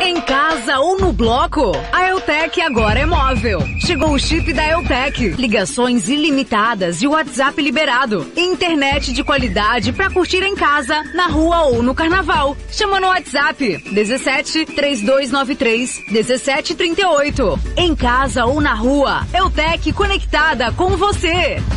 Em casa ou no bloco, a Eutec agora é móvel. Chegou o chip da Eutec. Ligações ilimitadas e WhatsApp liberado. Internet de qualidade pra curtir em casa, na rua ou no carnaval. Chama no WhatsApp 17 3293 1738. Em casa ou na rua, Eutec conectada com você.